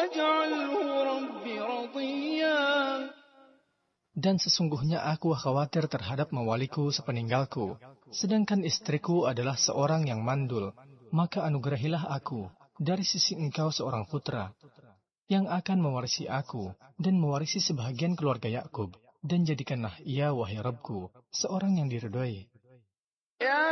واجعله رب رضيا. Dan sesungguhnya aku khawatir terhadap mawaliku sepeninggalku, sedangkan istriku adalah seorang yang mandul, maka anugerahilah aku dari sisi engkau seorang putra, yang akan mewarisi aku, dan mewarisi sebahagian keluarga Yakub, dan jadikanlah ia, wahai Rabbku, seorang yang diridhai.